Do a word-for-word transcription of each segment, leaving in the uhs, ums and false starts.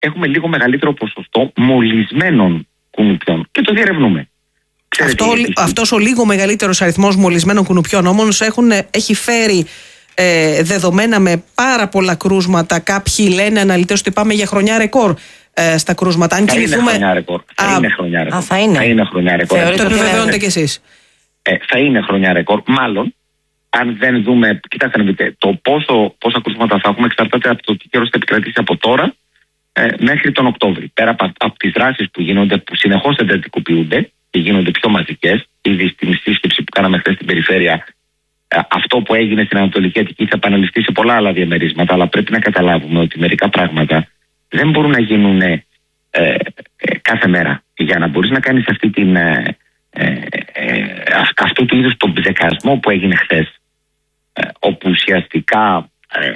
έχουμε λίγο μεγαλύτερο ποσοστό μολυσμένων κουνουπιών και το διερευνούμε. Αυτό, αυτός ο λίγο μεγαλύτερος αριθμός μολυσμένων κουνουπιών όμως έχουν, έχει φέρει ε, δεδομένα με πάρα πολλά κρούσματα. Κάποιοι λένε αναλυτές ότι πάμε για χρονιά ρεκόρ ε, στα κρούσματα. Αν θα, κινηθούμε... είναι χρονιά ρεκόρ. θα Α, είναι χρονιά ρεκόρ. Α, θα είναι. Θα είναι χρονιά ρεκόρ. Το επιβεβαιώνετε κι εσείς. Ε, θα είναι χρονιά ρεκόρ. Μάλλον, αν δεν δούμε, κοιτάξτε να δείτε, το πόσο, πόσα κρούσματα θα έχουμε εξαρτάται από το τι καιρός θα επικρατήσει από τώρα ε, μέχρι τον Οκτώβρη. Πέρα από, από τις δράσεις που γίνονται, που συνεχώς εντατικοποιούνται και γίνονται πιο μαζικές, ήδη στην σύσκεψη που κάναμε χθες στην περιφέρεια, ε, αυτό που έγινε στην Ανατολική Αττική θα επαναληφθεί σε πολλά άλλα διαμερίσματα, αλλά πρέπει να καταλάβουμε ότι μερικά πράγματα δεν μπορούν να γίνουν ε, ε, κάθε μέρα. Για να μπορείς να κάνεις αυτή την, ε, ε, ε, αυτού του είδους τον ψεκασμό που έγινε χθες, ε, όπου ουσιαστικά ε,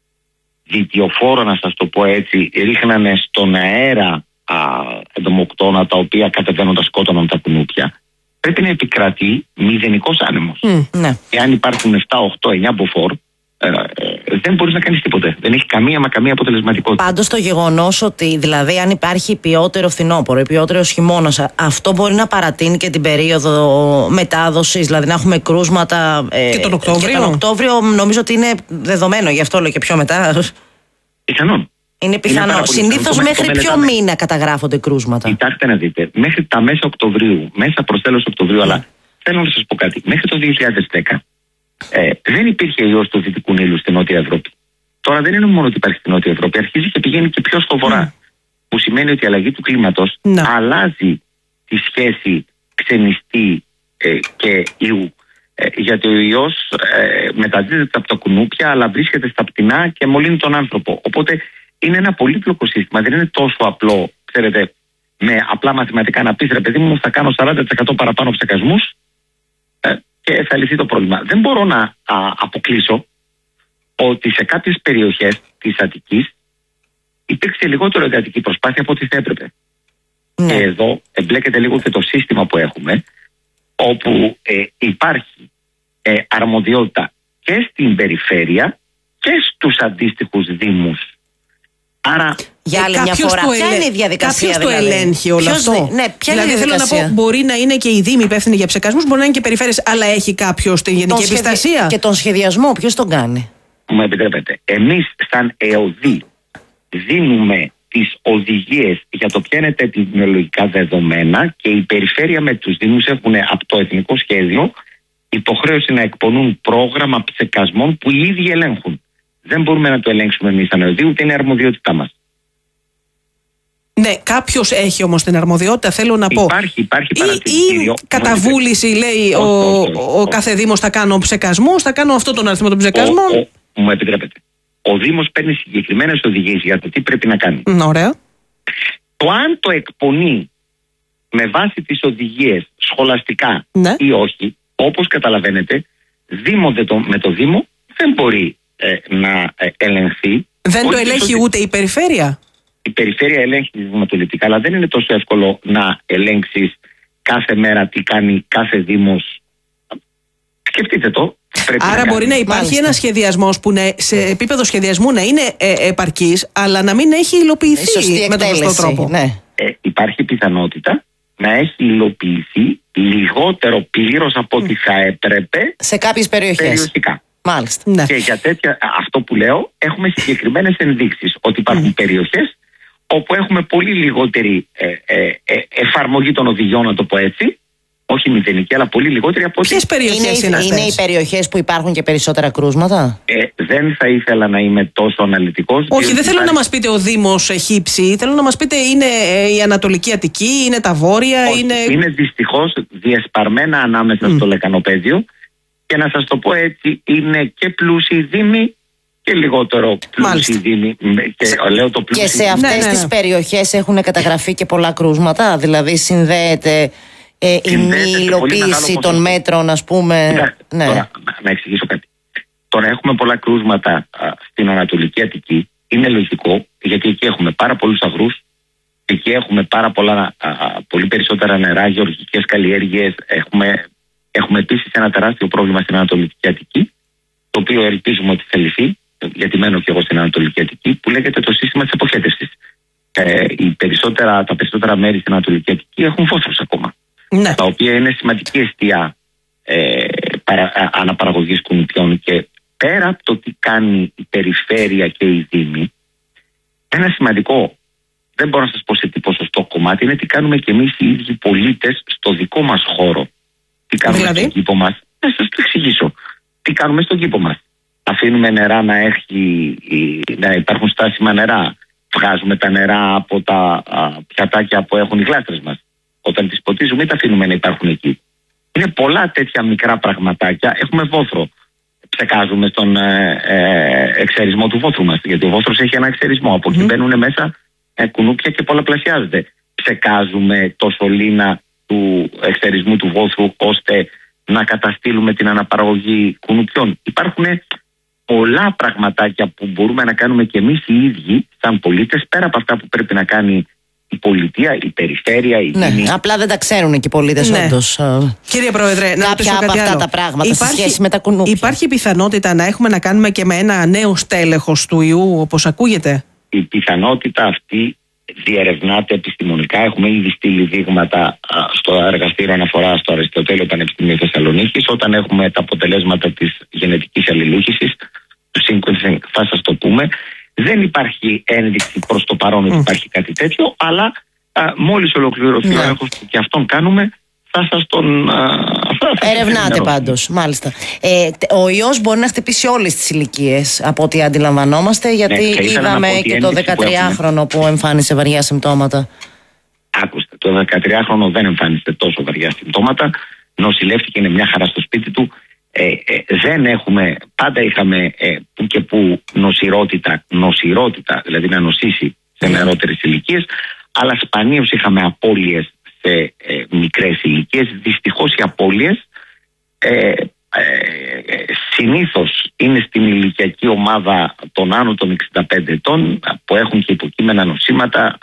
διτιοφόρο, να σας το πω έτσι, ρίχνανε στον αέρα εντομοκτώνα τα οποία κατεβαίνοντας σκότωναν τα κουνούπια, πρέπει να επικρατεί μηδενικός άνεμος. Mm, ναι. Εάν υπάρχουν επτά, οκτώ, εννιά μποφόρ, ε, ε, δεν μπορείς να κάνεις τίποτε. Δεν έχει καμία μα καμία αποτελεσματικότητα. Πάντως το γεγονός ότι δηλαδή αν υπάρχει ποιότερο φθινόπωρο ή ποιότερος χειμώνας, αυτό μπορεί να παρατείνει και την περίοδο μετάδοσης, δηλαδή να έχουμε κρούσματα ε, και τον Οκτώβριο. Και τον Οκτώβριο νομίζω ότι είναι δεδομένο, γι' αυτό λέω και πιο μετά. Πιθανόν. Είναι πιθανό. Συνήθως μέχρι ποιο μήνα καταγράφονται κρούσματα? Κοιτάξτε να δείτε, μέχρι τα μέσα Οκτωβρίου, μέσα προς τέλος Οκτωβρίου, mm. αλλά θέλω να σας πω κάτι. Μέχρι το δύο χιλιάδες δέκα ε, δεν υπήρχε ιός του Δυτικού Νείλου στην Νότια Ευρώπη. Τώρα δεν είναι μόνο ότι υπάρχει στην Νότια Ευρώπη, αρχίζει και πηγαίνει και πιο στο βορρά. Mm. Που σημαίνει ότι η αλλαγή του κλίματος mm. αλλάζει τη σχέση ξενιστή ε, και ιού. Ε, γιατί ο ιός ε, μεταδίδεται από τα κουνούπια, αλλά βρίσκεται στα πτηνά και μολύνει τον άνθρωπο. Οπότε είναι ένα πολύπλοκο σύστημα, δεν είναι τόσο απλό, ξέρετε, με απλά μαθηματικά να πεις ρε παιδί μου, θα κάνω σαράντα τοις εκατό παραπάνω ψεκασμούς ε, και θα λυθεί το πρόβλημα. Δεν μπορώ να α, αποκλείσω ότι σε κάποιες περιοχές της Αττικής υπήρξε λιγότερο εντατική προσπάθεια από ό,τι θα έπρεπε. Ναι. Και εδώ εμπλέκεται λίγο και το σύστημα που έχουμε, όπου ε, υπάρχει ε, αρμοδιότητα και στην περιφέρεια και στους αντίστοιχους δήμους. Άρα, για άλλη μια φορά, ποια είναι η διαδικασία? Κάποιος δηλαδή το ελέγχει όλο αυτό? Δι... Ναι, ποια δηλαδή είναι η θέλω να πω, μπορεί να είναι και οι δήμοι υπεύθυνοι για ψεκασμούς, μπορεί να είναι και περιφέρειες, αλλά έχει κάποιος την γενική τον επιστασία? Σχεδι... Και τον σχεδιασμό, ποιος τον κάνει? Μου επιτρέπετε, εμείς σαν ΕΟΔΗ δίνουμε τις οδηγίες για το ποια είναι τα επιδημιολογικά δεδομένα και η περιφέρεια με τους δήμους έχουν από το εθνικό σχέδιο υποχρέωση να εκπονούν πρόγραμμα ψεκασμών που οι ίδιοι ελέγχουν. Δεν μπορούμε να το ελέγξουμε εμείς σαν ΕΟΔΗ, ούτε είναι αρμοδιότητά μας. Ναι, κάποιος έχει όμως την αρμοδιότητα, θέλω να πω. Υπάρχει, υπάρχει παρατηρητήριο. Ή, ή κατά βούληση λέει ο, ο, ο, ο κάθε δήμος θα κάνω ψεκασμούς, θα κάνω αυτό τον αριθμό των ψεκασμών. Ο, ο, μου επιτρέπετε. Ο Δήμος παίρνει συγκεκριμένες οδηγίες για το τι πρέπει να κάνει. Ωραία. Το αν το εκπονεί με βάση τις οδηγίες σχολαστικά ναι. ή όχι, όπως καταλαβαίνετε, Δήμο με το Δήμο δεν μπορεί ε, να ε, ελεγχθεί. Δεν το ελέγχει ότι... ούτε η περιφέρεια. Η περιφέρεια ελέγχει δημοτολιτικά, αλλά δεν είναι τόσο εύκολο να ελέγξεις κάθε μέρα τι κάνει κάθε Δήμος. Σκεφτείτε το. Άρα να μπορεί να υπάρχει ένα σχεδιασμός που ναι, σε επίπεδο σχεδιασμού να είναι ε, επαρκής, αλλά να μην έχει υλοποιηθεί με τον σωστό τρόπο. Ναι. Ε, υπάρχει πιθανότητα να έχει υλοποιηθεί λιγότερο πλήρως από ό,τι θα έπρεπε σε κάποιες περιοχές. Περιοχικά. Μάλιστα. Ναι. Και για τέτοια, αυτό που λέω, έχουμε συγκεκριμένες ενδείξεις ότι υπάρχουν mm. περιοχές όπου έχουμε πολύ λιγότερη ε, ε, ε, εφαρμογή των οδηγιών, να το πω έτσι. Όχι μηδενική, αλλά πολύ λιγότερη από ό,τι. Ποιες περιοχές είναι, είναι, είναι οι περιοχές που υπάρχουν και περισσότερα κρούσματα? Ε, δεν θα ήθελα να είμαι τόσο αναλυτικός. Όχι, δεν θέλω υπάρχει... να μας πείτε ο Δήμος Χύψη. Θέλω να μας πείτε είναι η Ανατολική Αττική, είναι τα Βόρεια. Όχι, είναι... είναι δυστυχώς διασπαρμένα ανάμεσα mm. στο Λεκανοπαίδιο. Και να σας το πω έτσι, είναι και πλούσιοι δήμοι και λιγότερο πλούσιοι δήμοι. Και, λέω το και σε αυτές ναι, ναι, ναι. τις περιοχές έχουν καταγραφεί και πολλά κρούσματα, δηλαδή συνδέεται. Ε, η μη υλοποίηση των μέτρων, ας πούμε. Κοιτάξτε, ναι. Τώρα, να, να εξηγήσω κάτι. Τώρα έχουμε πολλά κρούσματα α, στην Ανατολική Αττική. Είναι λογικό, γιατί εκεί έχουμε πάρα πολλούς αγρούς, εκεί έχουμε πάρα πολλά, α, πολύ περισσότερα νερά, γεωργικές καλλιέργειες. Έχουμε, έχουμε επίσης ένα τεράστιο πρόβλημα στην Ανατολική Αττική, το οποίο ελπίζουμε ότι θα λυθεί, γιατί μένω και εγώ στην Ανατολική Αττική, που λέγεται το σύστημα της αποχέτευσης. Ε, οι περισσότερα, τα περισσότερα μέρη στην Ανατολική Αττική έχουν βόθρους ακόμα. Ναι. Τα οποία είναι σημαντική αιστεία ε, παρα, αναπαραγωγής κουνουπιών, και πέρα από το τι κάνει η περιφέρεια και η Δήμη, ένα σημαντικό, δεν μπορώ να σας πω σε τι ποσοστό κομμάτι, είναι τι κάνουμε και εμείς οι ίδιοι πολίτες στο δικό μας χώρο. Τι κάνουμε δηλαδή στον κήπο μας. Να σας το εξηγήσω. Τι κάνουμε στον κήπο μας. Αφήνουμε νερά να, έχει, να υπάρχουν στάσιμα νερά. Βγάζουμε τα νερά από τα α, πιατάκια που έχουν οι γλάστρες μας. Όταν τις ποτίζουμε, ή τα αφήνουμε να υπάρχουν εκεί. Είναι πολλά τέτοια μικρά πραγματάκια. Έχουμε βόθρο. Ψεκάζουμε στον ε, ε, εξαιρισμό του βόθρου μας. Γιατί ο βόθρος έχει ένα εξαιρισμό. Από εκεί mm. μπαίνουν μέσα ε, κουνούπια και πολλαπλασιάζονται. Ψεκάζουμε το σωλήνα του εξαιρισμού του βόθρου, ώστε να καταστήλουμε την αναπαραγωγή κουνουπιών. Υπάρχουν πολλά πραγματάκια που μπορούμε να κάνουμε και εμείς οι ίδιοι σαν πολίτες, πέρα από αυτά που πρέπει να κάνει η πολιτεία, η περιφέρεια, η ναι, Δήμη. Απλά δεν τα ξέρουν και οι πολίτες, ναι. όντως. Κύριε Πρόεδρε, να κάποια από κάτι αυτά άλλο. τα πράγματα υπάρχει, σε σχέση με τα κουνούπια. Υπάρχει πιθανότητα να έχουμε να κάνουμε και με ένα νέο στέλεχος του ιού, όπως ακούγεται? Η πιθανότητα αυτή διερευνάται επιστημονικά. Έχουμε ήδη στείλει δείγματα στο εργαστήριο αναφορά στο Αριστοτέλειο Πανεπιστημίου Θεσσαλονίκης. Όταν έχουμε τα αποτελέσματα της γενετικής αλληλούχησης, του sequencing, θα σας το πούμε. Δεν υπάρχει ένδειξη προς το παρόν ότι mm. υπάρχει κάτι τέτοιο, αλλά α, μόλις ολοκληρωθεί yeah. ο έλεγχος που και αυτόν κάνουμε, θα σας τον... Ερευνάτε πάντως, μάλιστα. Ε, ο ιός μπορεί να χτυπήσει όλες τις ηλικίες, από ό,τι αντιλαμβανόμαστε, γιατί ναι, είδαμε και το δεκατριάχρονο που, που εμφάνισε βαριά συμπτώματα. Άκουστε, το δεκατριάχρονο δεν εμφάνισε τόσο βαριά συμπτώματα, νοσηλεύτηκε, είναι μια χαρά στο σπίτι του. Ε, ε, δεν έχουμε, πάντα είχαμε ε, που και που νοσηρότητα, νοσηρότητα, δηλαδή να νοσήσει σε νεαρότερες ηλικίες, αλλά σπανίως είχαμε απώλειες σε ε, μικρές ηλικίες. Δυστυχώς οι απώλειες ε, ε, ε, συνήθως είναι στην ηλικιακή ομάδα των άνω των εξήντα πέντε ετών, που έχουν και υποκείμενα νοσήματα,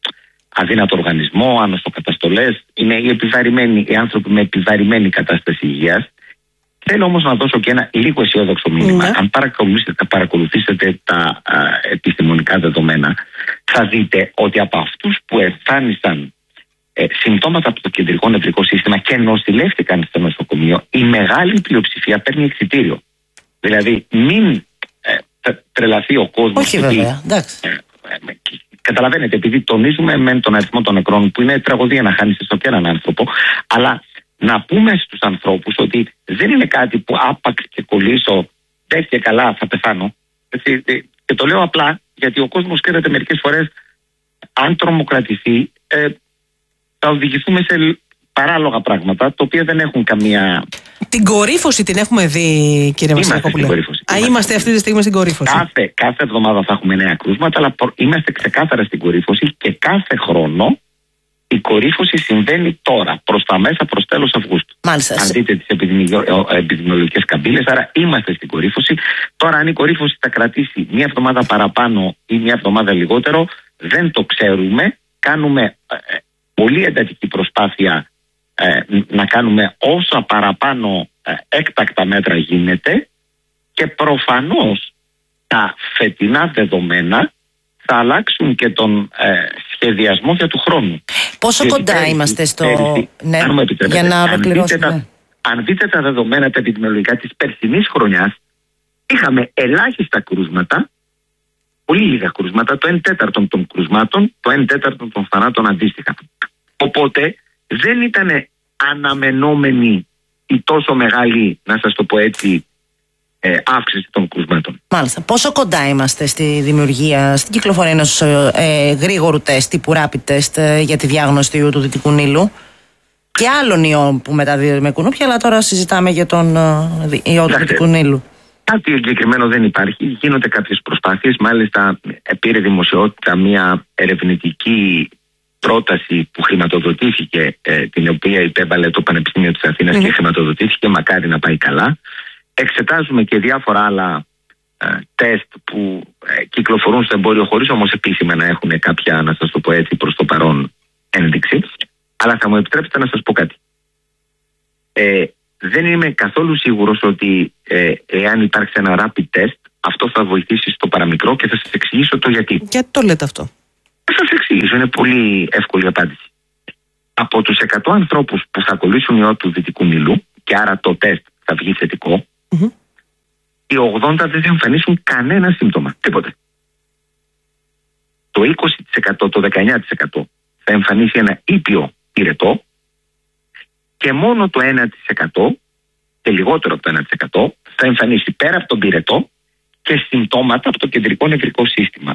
αδύνατο οργανισμό, ανοσοκαταστολές. Είναι οι, επιβαρημένοι, οι άνθρωποι με επιβαρημένη κατάσταση υγείας. Θέλω όμως να δώσω και ένα λίγο αισιόδοξο μήνυμα. Mm. Αν παρακολουθήσετε, παρακολουθήσετε τα α, επιστημονικά δεδομένα, θα δείτε ότι από αυτούς που εμφάνισαν ε, συμπτώματα από το κεντρικό νευρικό σύστημα και νοσηλεύτηκαν στο νοσοκομείο, η μεγάλη πλειοψηφία παίρνει εξιτήριο. Δηλαδή, μην ε, τρελαθεί ο κόσμος. Όχι, βέβαια. Εντάξει. Ε, ε, καταλαβαίνετε, επειδή τονίζουμε με τον αριθμό των νεκρών, που είναι τραγωδία να χάνεις στο και έναν άνθρωπο, αλλά να πούμε στους ανθρώπους ότι δεν είναι κάτι που άπαξ και κολλήσω, δες και καλά θα πεθάνω. Έτσι, και το λέω απλά γιατί ο κόσμος, ξέρετε, μερικές φορές αν τρομοκρατηθεί ε, θα οδηγηθούμε σε παράλογα πράγματα, τα οποία δεν έχουν καμία... Την κορύφωση την έχουμε δει, κύριε Βασιλακόπουλε. Α, είμαστε, είμαστε αυτή τη στιγμή στην κορύφωση. Κάθε, κάθε εβδομάδα θα έχουμε νέα κρούσματα, αλλά είμαστε ξεκάθαρα στην κορύφωση και κάθε χρόνο η κορύφωση συμβαίνει τώρα, προς τα μέσα, προς τέλος Αυγούστου. Μάλιστα. Αν δείτε τις επιδημιολογικές καμπύλες, άρα είμαστε στην κορύφωση. Τώρα, αν η κορύφωση θα κρατήσει μία εβδομάδα παραπάνω ή μία εβδομάδα λιγότερο, δεν το ξέρουμε. Κάνουμε ε, πολύ εντατική προσπάθεια ε, να κάνουμε όσα παραπάνω ε, έκτακτα μέτρα γίνεται, και προφανώς τα φετινά δεδομένα θα αλλάξουν και τον ε, σχεδιασμό για του χρόνου. Πόσο γιατί κοντά πέρυσι, είμαστε στο... Πέρυσι, ναι, για να ολοκληρώσουμε. Αν, αν δείτε τα δεδομένα τα επιδημιολογικά της περσινής χρονιάς, είχαμε ελάχιστα κρούσματα, πολύ λίγα κρούσματα, το ένα τέταρτο των κρούσματων, το ένα τέταρτο των θανάτων αντίστοιχα. Οπότε δεν ήταν αναμενόμενη η τόσο μεγάλη, να σας το πω έτσι, Ε, αύξηση των κρούσματων. Μάλιστα. Πόσο κοντά είμαστε στη δημιουργία, στην κυκλοφορία ενός ε, γρήγορου τεστ τύπου rapid test ε, για τη διάγνωση του ιού του Δυτικού Νείλου και άλλων ιών που μεταδίδονται με κουνούπια, αλλά τώρα συζητάμε για τον ε, ιό του Δυτικού Νείλου. Κάτι εγκεκριμένο δεν υπάρχει. Γίνονται κάποιες προσπάθειες. Μάλιστα, πήρε δημοσιότητα μια ερευνητική πρόταση που χρηματοδοτήθηκε, ε, την οποία υπέβαλε το Πανεπιστήμιο της Αθήνας mm-hmm. και χρηματοδοτήθηκε. Μακάρι να πάει καλά. Εξετάζουμε και διάφορα άλλα ε, τεστ που ε, κυκλοφορούν στο εμπόριο, χωρίς όμως επίσημα να έχουν κάποια, να σας το πω έτσι, προς το παρόν ένδειξη. Αλλά θα μου επιτρέψετε να σας πω κάτι. Ε, δεν είμαι καθόλου σίγουρος ότι ε, εάν υπάρξει ένα rapid test, αυτό θα βοηθήσει στο παραμικρό, και θα σας εξηγήσω το γιατί. Γιατί το λέτε αυτό? Θα σας εξηγήσω, είναι πολύ εύκολη απάντηση. Από τους εκατό ανθρώπους που θα κολλήσουν ιό του Δυτικού Νείλου, και άρα το τεστ θα βγει θετικό, mm-hmm. οι ογδόντα δεν θα εμφανίσουν κανένα σύμπτωμα. Τίποτε. Το είκοσι τοις εκατό, το δεκαεννιά τοις εκατό θα εμφανίσει ένα ήπιο πυρετό και μόνο το ένα τοις εκατό και λιγότερο από το ένα τοις εκατό θα εμφανίσει πέρα από τον πυρετό και συμπτώματα από το κεντρικό νευρικό σύστημα.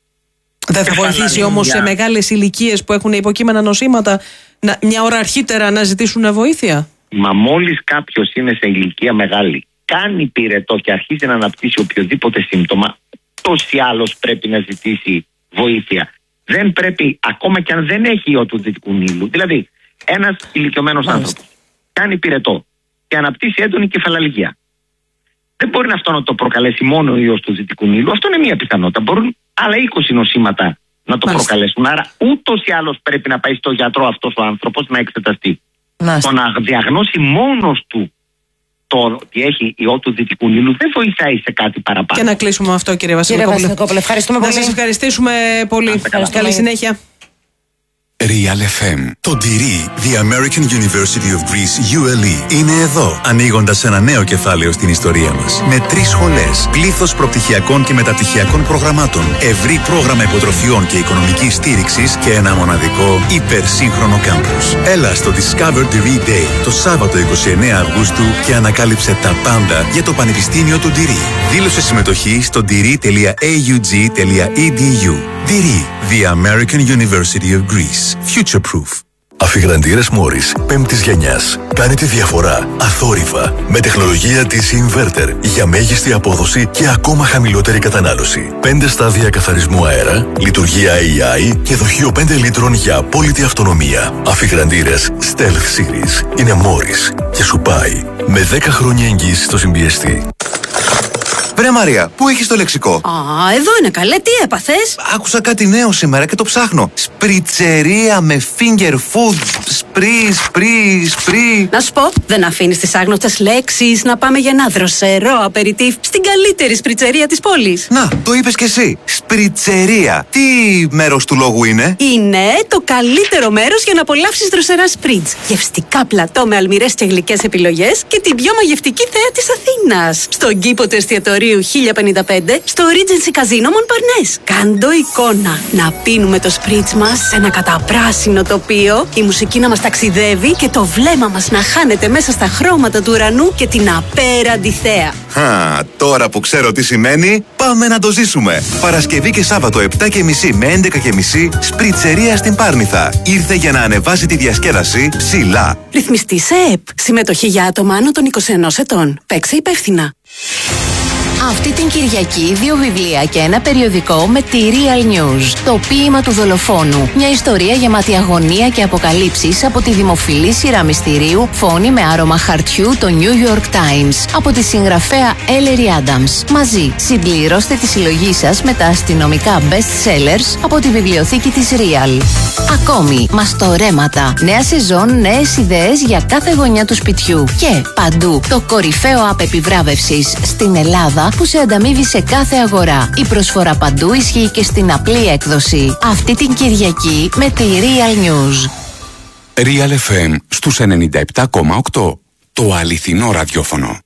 Δεν θα βοηθήσει όμως σε μεγάλες ηλικίες που έχουν υποκείμενα νοσήματα να, μια ώρα αρχίτερα να ζητήσουν βοήθεια? Μα μόλις κάποιος είναι σε ηλικία μεγάλη, κάνει πυρετό και αρχίζει να αναπτύσσει οποιοδήποτε σύμπτωμα, τόσο ή άλλως πρέπει να ζητήσει βοήθεια. Δεν πρέπει, ακόμα και αν δεν έχει ιό του Δυτικού Νείλου, δηλαδή ένας ηλικιωμένος άνθρωπος κάνει πυρετό και αναπτύσσει έντονη κεφαλαλγία. Δεν μπορεί αυτό να το προκαλέσει μόνο ο ιός του Δυτικού Νείλου. Αυτό είναι μία πιθανότητα. Μπορούν άλλα είκοσι νοσήματα να το Μάλιστα. προκαλέσουν. Άρα ούτως ή άλλως πρέπει να πάει στο γιατρό αυτός ο άνθρωπος να εξεταστεί. Μάλιστα. Το να διαγνώσει μόνος του το ότι έχει ιό του Δυτικού Νείλου δεν βοηθάει σε κάτι παραπάνω. Και να κλείσουμε με αυτό, κύριε Βασιλικόπουλε. Ευχαριστούμε πολύ. Να σας ευχαριστήσουμε πολύ. Καλή συνέχεια. Real εφ εμ. Το Ντυρί, The American University of Greece, γιου ελ ι, είναι εδώ, ανοίγοντας ένα νέο κεφάλαιο στην ιστορία μας. Με τρεις σχολές, πλήθος προπτυχιακών και μεταπτυχιακών προγραμμάτων, ευρύ πρόγραμμα υποτροφιών και οικονομικής στήριξης και ένα μοναδικό υπερσύγχρονο κάμπους. Έλα στο Discover Ντυρί Day το Σάββατο είκοσι εννέα Αυγούστου και ανακάλυψε τα πάντα για το Πανεπιστήμιο του Ντυρί. Δήλωσε συμμετοχή στο ντυρί τελεία έι γιου τζι τελεία ι ντι γιου. Ντυρί, The American University of Greece. Future Proof. Αφιγραντήρες Morris πέμπτης γενιάς. Κάνει τη διαφορά αθόρυβα με τεχνολογία ντι σι Inverter για μέγιστη απόδοση και ακόμα χαμηλότερη κατανάλωση. Πέντε στάδια καθαρισμού αέρα, λειτουργία έι άι και δοχείο πέντε λίτρων για απόλυτη αυτονομία. Αφιγραντήρες Stealth Series είναι Morris και σου πάει με δέκα χρόνια εγγύηση στο συμπιεστή. Βρε Μαρία, πού έχεις το λεξικό? Α, εδώ είναι καλέ, τι έπαθες? Άκουσα κάτι νέο σήμερα και το ψάχνω. Σπριτσερία με finger food. Σπρι, σπρι, σπρι. Να σου πω, δεν αφήνεις τις άγνωστες λέξεις να πάμε για ένα δροσερό απεριτίφ στην καλύτερη σπριτσερία της πόλης. Να, το είπες κι εσύ. Σπριτσερία. Τι μέρος του λόγου είναι? Είναι το καλύτερο μέρος για να απολαύσεις δροσερά σπριτς. Γευστικά πλατό με αλμυρές και γλυκές επιλογές και την πιο μαγευτική θέα της Αθήνας. Στον κήπο του εστιατορίου χίλια πενήντα πέντε στο Regency Casino Montparnasse. Κάντο εικόνα. Να πίνουμε το σπριτς μας σε ένα καταπράσινο τοπίο, η μουσική να μας ταξιδεύει και το βλέμμα μας να χάνεται μέσα στα χρώματα του ουρανού και την απέραντη θέα. Χα, τώρα που ξέρω τι σημαίνει, πάμε να το ζήσουμε. Παρασκευή και Σάββατο επτά και μισή με έντεκα και μισή, σπριτσερία στην Πάρνηθα. Ήρθε για να ανεβάσει τη διασκέδαση ψηλά. Ρυθμιστή σε ΕΠ. Συμμετοχή για άτομα άνω των είκοσι ενός ετών. Παίξε υπεύθυνα. Αυτή την Κυριακή δύο βιβλία και ένα περιοδικό με τη Real News. Το ποίημα του δολοφόνου. Μια ιστορία γεμάτη αγωνία και αποκαλύψεις από τη δημοφιλή σειρά μυστηρίου Φόνη με άρωμα χαρτιού, το New York Times. Από τη συγγραφέα Ellery Adams. Μαζί συμπληρώστε τη συλλογή σας με τα αστυνομικά best sellers από τη βιβλιοθήκη της Real. Ακόμη, μαστορέματα. Νέα σεζόν, νέες ιδέες για κάθε γωνιά του σπιτιού. Και παντού το κορυφαίο app επιβράβευσης στην Ελλάδα που σε ανταμείβει σε κάθε αγορά. Η προσφορά παντού ισχύει και στην απλή έκδοση. Αυτή την Κυριακή με τη Real News. Real εφ εμ στους ενενήντα επτά κόμμα οκτώ. Το αληθινό ραδιόφωνο.